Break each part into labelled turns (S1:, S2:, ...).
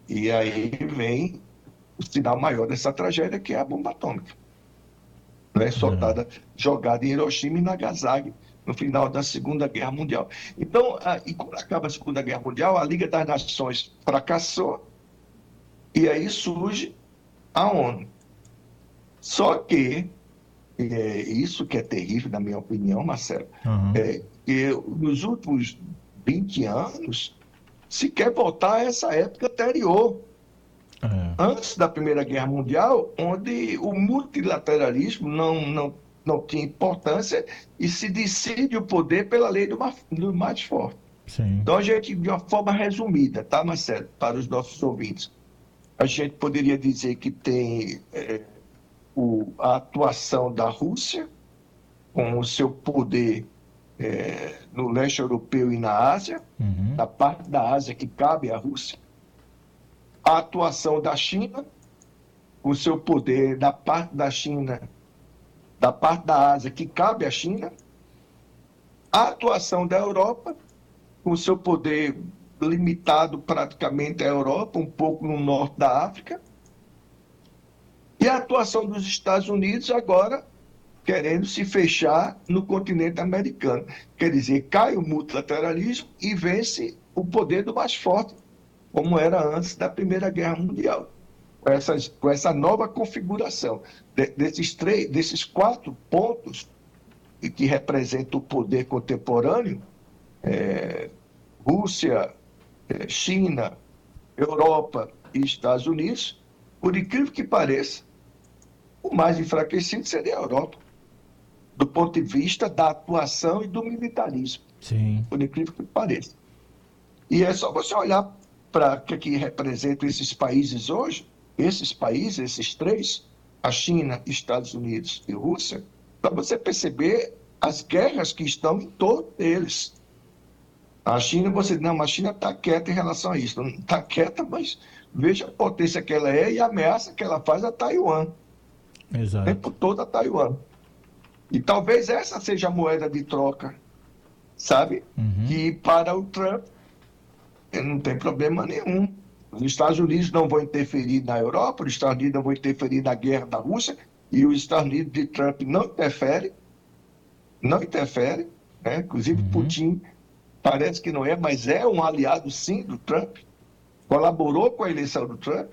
S1: E aí vem o sinal maior dessa tragédia, que é a bomba atômica, né?
S2: É.
S1: Soltada, jogada em Hiroshima e Nagasaki no final da Segunda Guerra Mundial. Então, e quando acaba a Segunda Guerra Mundial, a Liga das Nações fracassou e aí surge a ONU. Só que, isso que é terrível, na minha opinião, Marcelo,
S2: Aham.
S1: é que nos últimos 20 anos se quer voltar a essa época anterior,
S2: É.
S1: antes da Primeira Guerra Mundial, onde o multilateralismo não tinha importância e se decide o poder pela lei do mais forte.
S2: Sim.
S1: Então, a gente, de uma forma resumida, tá, Marcelo, para os nossos ouvintes, a gente poderia dizer que tem a atuação da Rússia, com o seu poder no leste europeu e na Ásia,
S2: Uhum.
S1: na parte da Ásia que cabe à Rússia, a atuação da China, com o seu poder da parte da China, da parte da Ásia que cabe à China, a atuação da Europa, com o seu poder limitado praticamente à Europa, um pouco no norte da África, e a atuação dos Estados Unidos agora querendo se fechar no continente americano. Quer dizer, cai o multilateralismo e vence o poder do mais forte, como era antes da Primeira Guerra Mundial. Com essa nova configuração desses quatro pontos e que representam o poder contemporâneo, Rússia, China, Europa e Estados Unidos, por incrível que pareça, o mais enfraquecido seria a Europa, do ponto de vista da atuação e do militarismo,
S2: Sim.
S1: por incrível que pareça. E é só você olhar para o que representam esses países hoje, esses países, esses três, a China, Estados Unidos e Rússia, para você perceber as guerras que estão em torno deles. A China, você não, mas a China está quieta em relação a isso. Não está quieta, mas veja a potência que ela é e a ameaça que ela faz a Taiwan, o
S2: Exato.
S1: tempo todo a Taiwan. E talvez essa seja a moeda de troca, sabe?
S2: Uhum.
S1: Que para o Trump não tem problema nenhum. Os Estados Unidos não vão interferir na Europa, os Estados Unidos não vão interferir na guerra da Rússia, e os Estados Unidos de Trump não interfere, né? Inclusive
S2: Uhum.
S1: Putin parece que não é, mas é um aliado sim do Trump, colaborou com a eleição do Trump,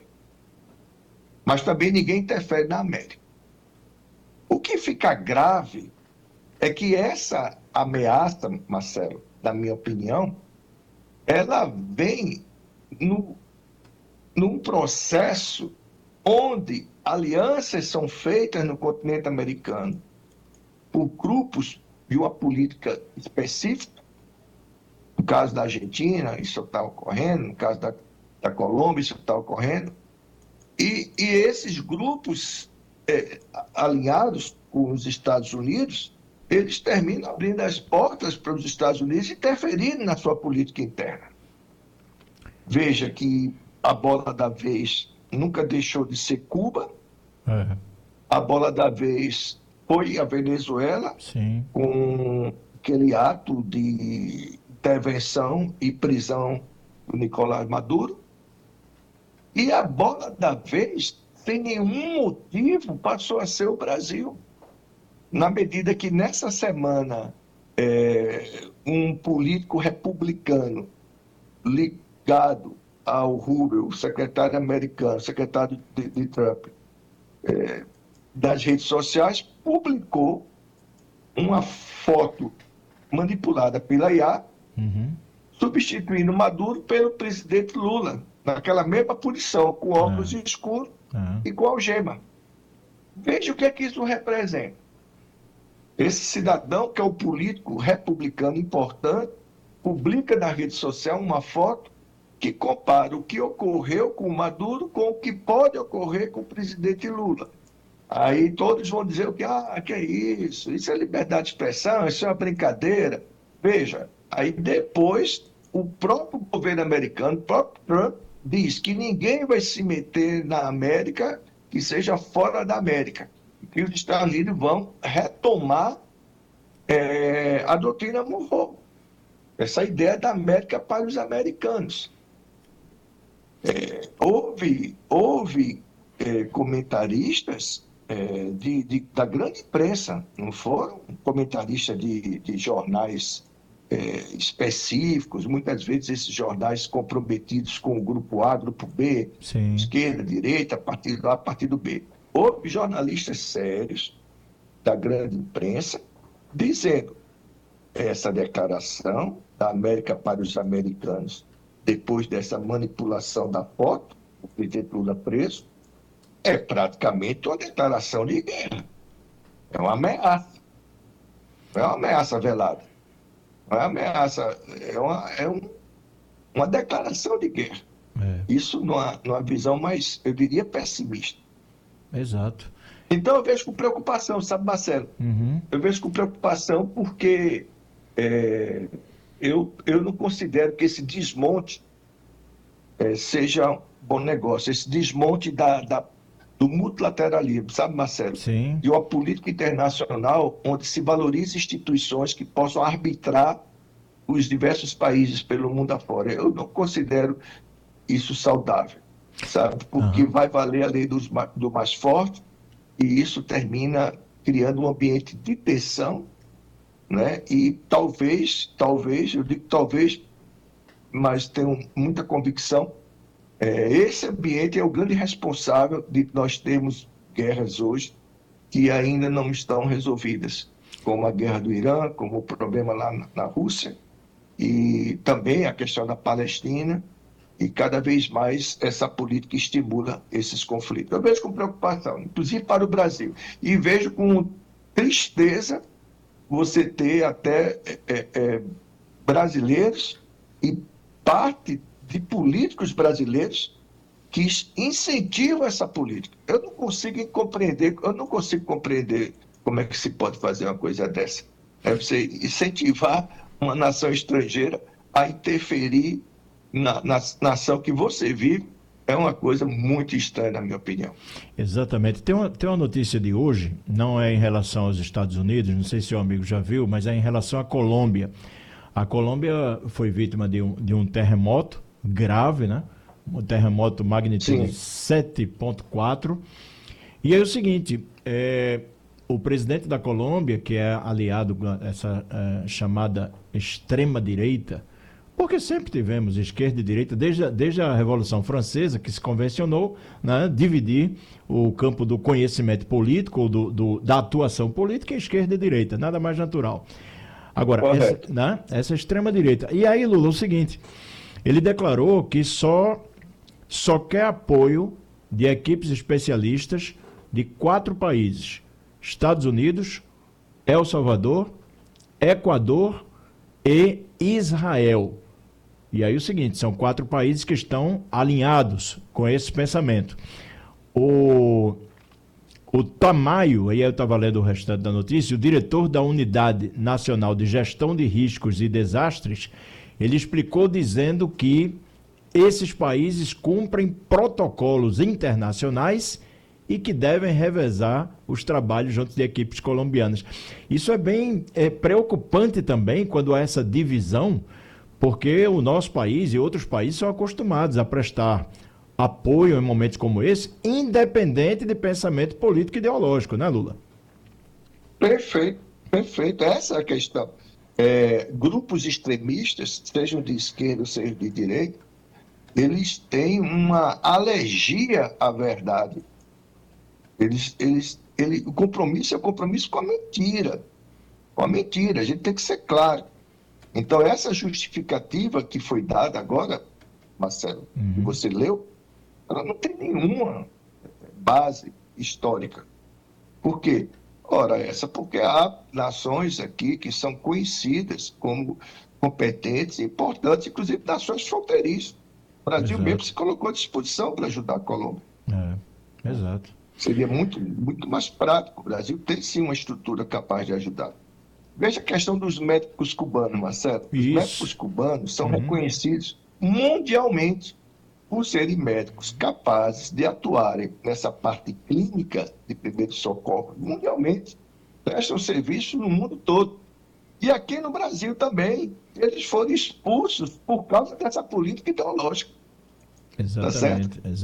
S1: mas também ninguém interfere na América. O que fica grave é que essa ameaça, Marcelo, na minha opinião, ela vem no, num processo onde alianças são feitas no continente americano por grupos de uma política específica. No caso da Argentina, isso está ocorrendo, no caso da Colômbia, isso está ocorrendo. E esses grupos alinhados com os Estados Unidos, eles terminam abrindo as portas para os Estados Unidos interferirem na sua política interna. Veja que a bola da vez nunca deixou de ser Cuba,
S2: É.
S1: a bola da vez foi a Venezuela,
S2: Sim.
S1: com aquele ato de intervenção e prisão do Nicolás Maduro, e a bola da vez, sem nenhum motivo, passou a ser o Brasil. Na medida que nessa semana um político republicano ligado ao Rubio, o secretário americano, secretário de Trump, das redes sociais, publicou uma foto manipulada pela IA,
S2: Uhum.
S1: substituindo Maduro pelo presidente Lula, naquela mesma posição, com óculos
S2: É.
S1: escuros
S2: É.
S1: e com algema. Veja o que é que isso representa. Esse cidadão, que é um político republicano importante, publica na rede social uma foto que compara o que ocorreu com Maduro com o que pode ocorrer com o presidente Lula. Aí todos vão dizer o que, que é isso? Isso é liberdade de expressão, isso é uma brincadeira. Veja, aí depois o próprio governo americano, o próprio Trump, diz que ninguém vai se meter na América que seja fora da América. Que os Estados Unidos vão retomar a doutrina Monroe, essa ideia da América para os americanos. Houve comentaristas da grande imprensa, não foram comentaristas de jornais específicos, muitas vezes esses jornais comprometidos com o grupo A, grupo B,
S2: Sim.
S1: esquerda, direita, partido A, partido B. Houve jornalistas sérios da grande imprensa dizendo essa declaração da América para os americanos, depois dessa manipulação da foto, o presidente Lula preso, é praticamente uma declaração de guerra. É uma ameaça. Não é uma ameaça velada. Não é uma ameaça, uma declaração de guerra. Isso numa visão mais, eu diria, pessimista.
S2: Exato.
S1: Então eu vejo com preocupação, sabe, Marcelo?
S2: Uhum.
S1: Eu vejo com preocupação porque eu não considero que esse desmonte seja um bom negócio. Esse desmonte do multilateralismo, sabe, Marcelo?
S2: Sim.
S1: De uma política internacional onde se valorize instituições que possam arbitrar os diversos países pelo mundo afora. Eu não considero isso saudável, sabe? Porque vai valer a lei do mais forte e isso termina criando um ambiente de tensão, né? E talvez, eu digo talvez, mas tenho muita convicção, esse ambiente é o grande responsável de nós termos guerras hoje que ainda não estão resolvidas, como a guerra do Irã, como o problema lá na Rússia, e também a questão da Palestina, e cada vez mais essa política estimula esses conflitos. Eu vejo com preocupação, inclusive para o Brasil, e vejo com tristeza você ter até brasileiros e parte de políticos brasileiros que incentivam essa política. Eu não consigo compreender como é que se pode fazer uma coisa dessa. É você incentivar uma nação estrangeira a interferir na nação que você vive. É uma coisa muito estranha, na minha opinião.
S2: Exatamente. Tem uma notícia de hoje, não é em relação aos Estados Unidos, não sei se o amigo já viu, mas é em relação à Colômbia. A Colômbia foi vítima de um terremoto grave, né? Um terremoto magnitude 7,4. E é o seguinte, o presidente da Colômbia, que é aliado a essa chamada extrema-direita, porque sempre tivemos esquerda e direita, desde a Revolução Francesa, que se convencionou, né, dividir o campo do conhecimento político, ou da atuação política, em esquerda e direita, nada mais natural. Agora, essa extrema-direita. E aí, Lula, o seguinte, ele declarou que só quer apoio de equipes especialistas de 4 países: Estados Unidos, El Salvador, Equador e Israel. E aí o seguinte, são 4 países que estão alinhados com esse pensamento. O Tamayo, aí eu estava lendo o restante da notícia, o diretor da Unidade Nacional de Gestão de Riscos e Desastres, ele explicou dizendo que esses países cumprem protocolos internacionais e que devem revezar os trabalhos junto de equipes colombianas. Isso é bem preocupante também quando há essa divisão, porque o nosso país e outros países são acostumados a prestar apoio em momentos como esse, independente de pensamento político e ideológico, né, Lula?
S1: Perfeito, perfeito. Essa é a questão. Grupos extremistas, sejam de esquerda, sejam de direita, eles têm uma alergia à verdade. O compromisso é o compromisso com a mentira. Com a mentira, a gente tem que ser claro. Então, essa justificativa que foi dada agora, Marcelo, que você leu, ela não tem nenhuma base histórica. Por quê? Ora, porque há nações aqui que são conhecidas como competentes e importantes, inclusive nações fronteiriças. O Brasil mesmo se colocou à disposição para ajudar a Colômbia.
S2: Exato.
S1: Seria muito, muito mais prático. O Brasil tem sim uma estrutura capaz de ajudar. Veja a questão dos médicos cubanos, Marcelo. Os médicos cubanos são reconhecidos mundialmente por serem médicos capazes de atuarem nessa parte clínica de primeiro socorro mundialmente. Prestam serviço no mundo todo. E aqui no Brasil também, eles foram expulsos por causa dessa política ideológica. Tá certo?
S2: Exatamente.